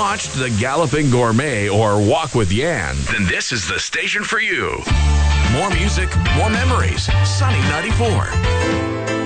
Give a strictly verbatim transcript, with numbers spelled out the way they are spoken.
watched The Galloping Gourmet or Walk with Yan, then this is the station for you. More music, more memories. Sunny ninety-four.